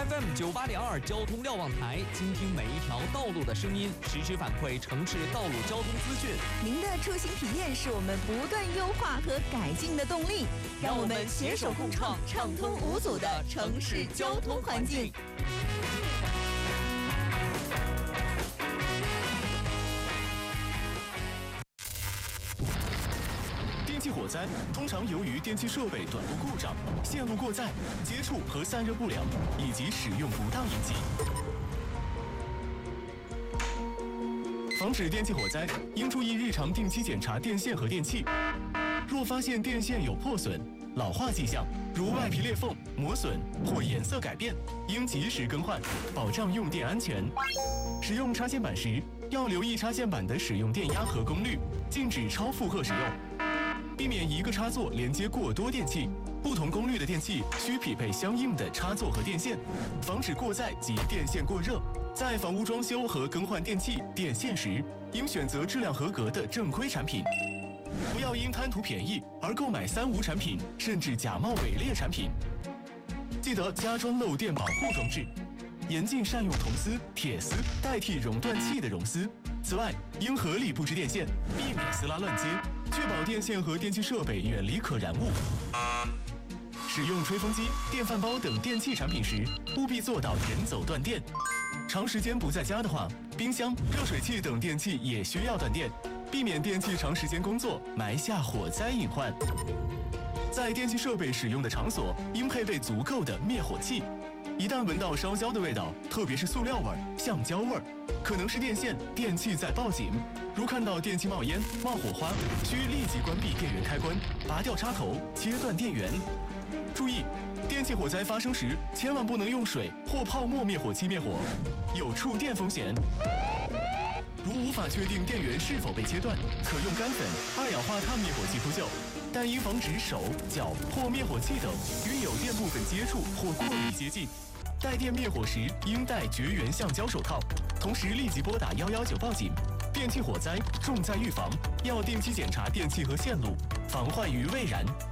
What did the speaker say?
FM 98.2交通瞭望台，倾听每一条道路的声音，实时反馈城市道路交通资讯。 您的出行体验是我们不断优化和改进的动力，让我们携手共创畅通无阻的城市交通环境。 电气火灾通常由于电气设备短路故障、线路过载、接触和散热不良以及使用不当引起。防止电气火灾，应注意日常定期检查电线和电器。若发现电线有破损、老化迹象，如外皮裂缝、磨损或颜色改变，应及时更换，保障用电安全。使用插线板时，要留意插线板的使用电压和功率，禁止超负荷使用。避免一个插座连接过多电器，不同功率的电器需匹配相应的插座和电线，防止过载及电线过热。在房屋装修和更换电器、电线时，应选择质量合格的正规产品，不要因贪图便宜而购买三无产品，甚至假冒伪劣产品。记得加装漏电保护装置，严禁善用铜丝、铁丝代替熔断器的熔丝。此外，应合理布置电线，避免撕拉乱接，确保电线和电气设备远离可燃物。使用吹风机、电饭煲等电器产品时，务必做到人走断电。长时间不在家的话，冰箱、热水器等电器也需要断电，避免电器长时间工作埋下火灾隐患。在电气设备使用的场所，应配备足够的灭火器。一旦闻到烧焦的味道，特别是塑料味、橡胶味，可能是电线、电器在报警。如看到电器冒烟、冒火花，需立即关闭电源开关，拔掉插头，切断电源。注意，电气火灾发生时，千万不能用水或泡沫灭火器灭火，有触电风险。如无法确定电源是否被切断，可用干粉、二氧化碳灭火器扑救，但应防止手、脚或灭火器等与有电部分接触或过于接近。带电灭火时，应戴绝缘橡胶手套，同时立即拨打119报警。电气火灾重在预防，要定期检查电器和线路，防患于未然。